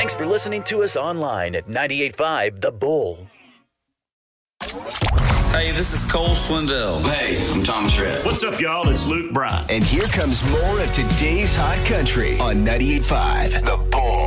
Thanks for listening to us online at 98.5 The Bull. Hey, this is Cole Swindell. Hey, I'm Tom Shred. What's up, y'all? It's Luke Bryan. And here comes more of today's hot country on 98.5 The Bull.